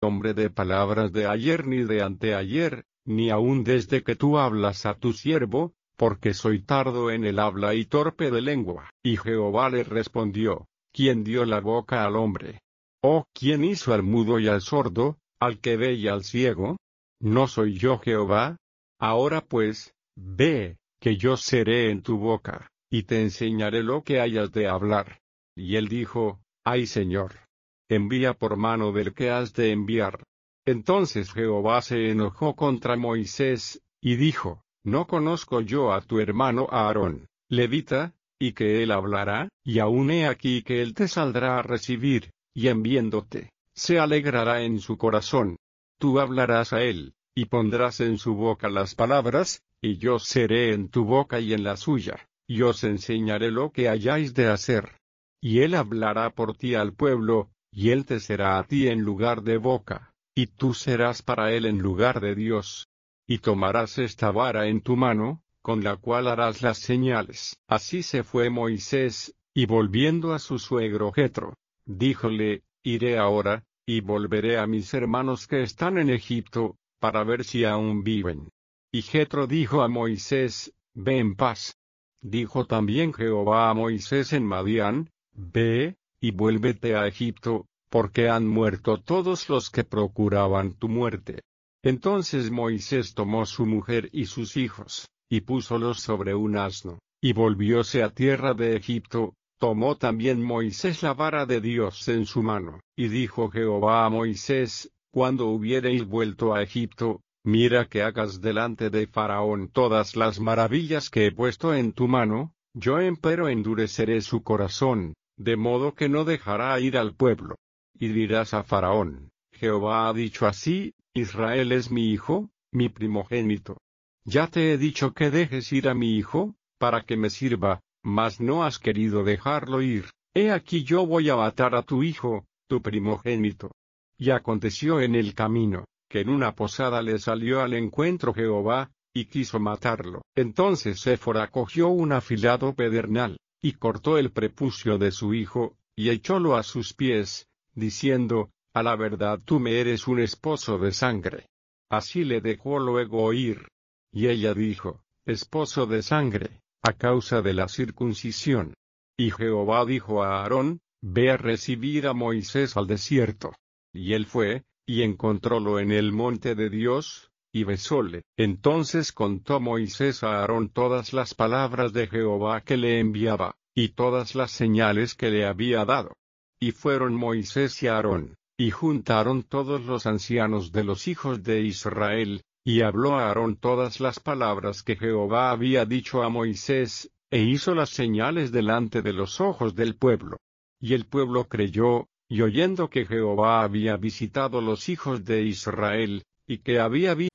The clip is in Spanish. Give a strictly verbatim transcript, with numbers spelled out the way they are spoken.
hombre de palabras de ayer ni de anteayer, ni aun desde que tú hablas a tu siervo, porque soy tardo en el habla y torpe de lengua. Y Jehová le respondió: ¿Quién dio la boca al hombre? ¿O quién hizo al mudo y al sordo, al que ve y al ciego? ¿No soy yo Jehová? Ahora pues, ve, que yo seré en tu boca, y te enseñaré lo que hayas de hablar. Y él dijo: Ay Señor, envía por mano del que has de enviar. Entonces Jehová se enojó contra Moisés, y dijo: ¿No conozco yo a tu hermano Aarón, levita, y que él hablará? Y aun he aquí que él te saldrá a recibir, y en viéndote, se alegrará en su corazón. Tú hablarás a él, y pondrás en su boca las palabras, y yo seré en tu boca y en la suya, y os enseñaré lo que hayáis de hacer. Y él hablará por ti al pueblo, y él te será a ti en lugar de boca, y tú serás para él en lugar de Dios. Y tomarás esta vara en tu mano, con la cual harás las señales. Así se fue Moisés, y volviendo a su suegro Jetro, díjole: Iré ahora, y volveré a mis hermanos que están en Egipto, para ver si aún viven. Y Jetro dijo a Moisés: Ve en paz. Dijo también Jehová a Moisés en Madián: Ve, y vuélvete a Egipto, porque han muerto todos los que procuraban tu muerte. Entonces Moisés tomó su mujer y sus hijos, y púsolos sobre un asno, y volvióse a tierra de Egipto. Tomó también Moisés la vara de Dios en su mano, y dijo Jehová a Moisés: Cuando hubiereis vuelto a Egipto, mira que hagas delante de Faraón todas las maravillas que he puesto en tu mano, yo empero endureceré su corazón, de modo que no dejará ir al pueblo. Y dirás a Faraón: Jehová ha dicho así: Israel es mi hijo, mi primogénito. Ya te he dicho que dejes ir a mi hijo, para que me sirva, mas no has querido dejarlo ir. He aquí yo voy a matar a tu hijo, tu primogénito. Y aconteció en el camino, que en una posada le salió al encuentro Jehová, y quiso matarlo. Entonces Séfora cogió un afilado pedernal, y cortó el prepucio de su hijo, y echólo a sus pies, diciendo: A la verdad tú me eres un esposo de sangre. Así le dejó luego ir. Y ella dijo: Esposo de sangre, a causa de la circuncisión. Y Jehová dijo a Aarón: Ve a recibir a Moisés al desierto. Y él fue, y encontrólo en el monte de Dios, y besóle. Entonces contó Moisés a Aarón todas las palabras de Jehová que le enviaba, y todas las señales que le había dado. Y fueron Moisés y Aarón, y juntaron todos los ancianos de los hijos de Israel, y habló a Aarón todas las palabras que Jehová había dicho a Moisés, e hizo las señales delante de los ojos del pueblo. Y el pueblo creyó, y oyendo que Jehová había visitado los hijos de Israel, y que había